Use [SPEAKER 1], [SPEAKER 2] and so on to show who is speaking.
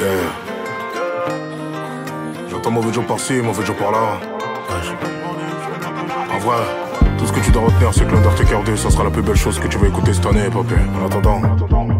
[SPEAKER 1] Yeah. J'entends mauvais jour par-ci, mauvais jour par-là. En vrai, tout ce que tu dois retenir, c'est que l'Undertaker 2, ça sera la plus belle chose que tu vas écouter cette année, papé. En attendant.